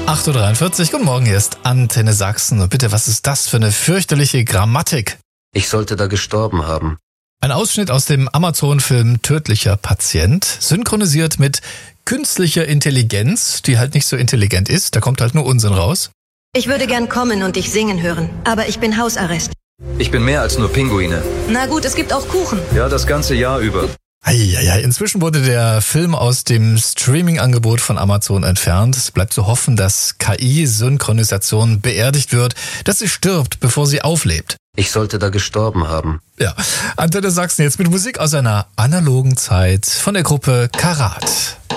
8.43 Uhr, guten Morgen, hier ist Antenne Sachsen. Und bitte, was ist das für eine fürchterliche Grammatik? Ich sollte da gestorben haben. Ein Ausschnitt aus dem Amazon-Film Tödlicher Patient, synchronisiert mit künstlicher Intelligenz, die halt nicht so intelligent ist, da kommt halt nur Unsinn raus. Ich würde gern kommen und dich singen hören, aber ich bin Hausarrest. Ich bin mehr als nur Pinguine. Na gut, es gibt auch Kuchen. Ja, das ganze Jahr über. Eieiei, inzwischen wurde der Film aus dem Streaming-Angebot von Amazon entfernt. Es bleibt zu hoffen, dass KI-Synchronisation beerdigt wird, dass sie stirbt, bevor sie auflebt. Ich sollte da gestorben haben. Ja, Antenne Sachsen jetzt mit Musik aus einer analogen Zeit von der Gruppe Karat.